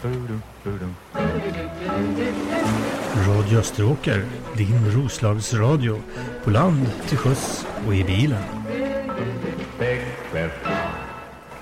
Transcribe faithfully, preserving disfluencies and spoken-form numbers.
Radio Österåker, din Roslagsradio, på land, till sjöss och i bilen.